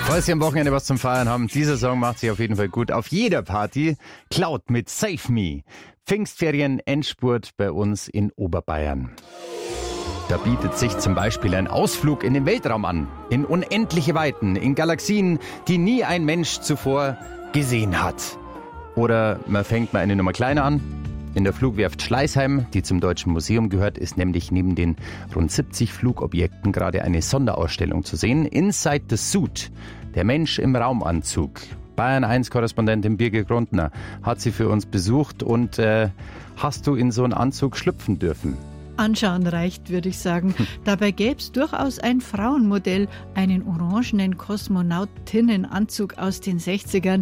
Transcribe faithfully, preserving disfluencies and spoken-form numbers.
Falls Sie am Wochenende was zum Feiern haben, dieser Song macht sich auf jeden Fall gut auf jeder Party. Cloud mit Save Me. Pfingstferien Endspurt bei uns in Oberbayern. Da bietet sich zum Beispiel ein Ausflug in den Weltraum an. In unendliche Weiten, in Galaxien, die nie ein Mensch zuvor gesehen hat. Oder man fängt mal eine Nummer kleiner an. In der Flugwerft Schleißheim, die zum Deutschen Museum gehört, ist nämlich neben den rund siebzig Flugobjekten gerade eine Sonderausstellung zu sehen. Inside the Suit, der Mensch im Raumanzug. Bayern eins Korrespondentin Birgit Grundner hat sie für uns besucht. Und äh, hast du in so einen Anzug schlüpfen dürfen? Anschauen reicht, würde ich sagen. Dabei gäbe es durchaus ein Frauenmodell, einen orangenen Kosmonautinnenanzug aus den sechzigern.